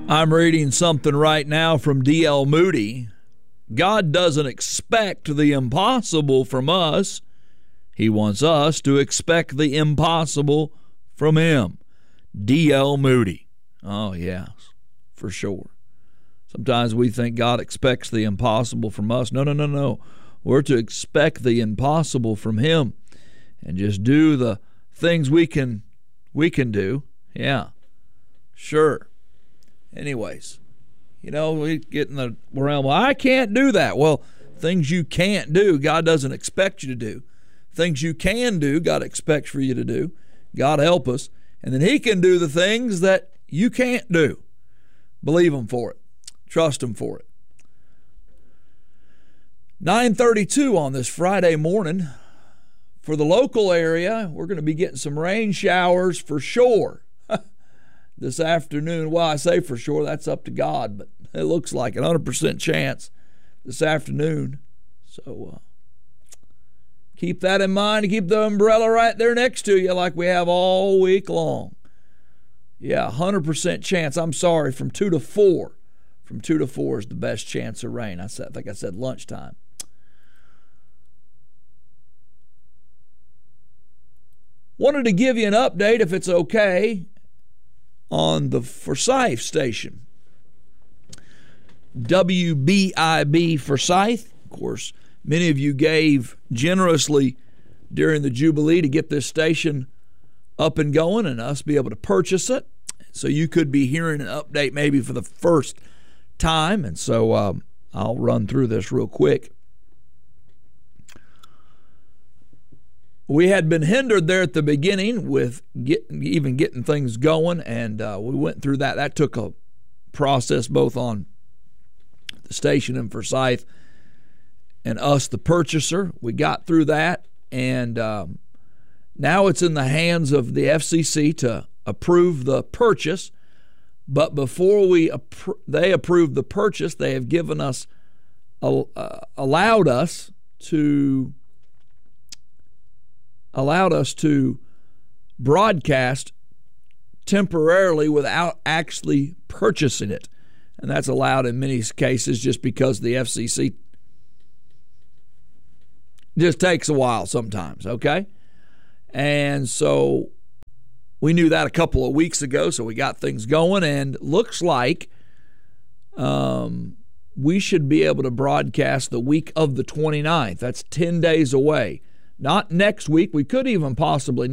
I'm reading something right now from D.L. Moody. God doesn't expect the impossible from us. He wants us to expect the impossible from Him. D.L. Moody. Oh, yes, for sure. Sometimes we think God expects the impossible from us. No. We're to expect the impossible from Him and just do the things we can do. Yeah, sure. Anyways, we get in the realm, well, I can't do that. Well, things you can't do, God doesn't expect you to do. Things you can do, God expects for you to do. God help us. And then He can do the things that you can't do. Believe Him for it. Trust Him for it. 9:32 on this Friday morning. For the local area, we're going to be getting some rain showers for sure this afternoon. Well, I say for sure, that's up to God, but it looks like 100% chance this afternoon. So keep that in mind. Keep the umbrella right there next to you like we have all week long. Yeah, 100% chance. I'm sorry, from 2 to 4. From 2 to 4 is the best chance of rain. I think I said lunchtime. Wanted to give you an update, if it's okay, on the Forsyth station. WBIB Forsyth. Of course, many of you gave generously during the Jubilee to get this station up and going and us be able to purchase it. So you could be hearing an update maybe for the first time. And so I'll run through this real quick. We had been hindered there at the beginning with getting things going, and we went through that. That took a process both on the station in Forsyth and us, the purchaser. We got through that, and now it's in the hands of the FCC to approve the purchase. But before they approve the purchase, they have given us, allowed us to broadcast temporarily without actually purchasing it. And that's allowed in many cases just because the FCC just takes a while sometimes, okay? And so we knew that a couple of weeks ago, so we got things going, and looks like we should be able to broadcast the week of the 29th. That's 10 days away. Not next week. We could even possibly